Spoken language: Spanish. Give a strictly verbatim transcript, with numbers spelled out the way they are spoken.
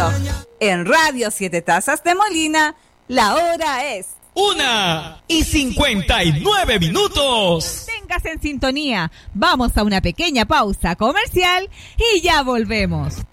En Radio Siete Tazas de Molina, la hora es una y cincuenta y nueve minutos. Tengas en sintonía. Vamos a una pequeña pausa comercial y ya volvemos.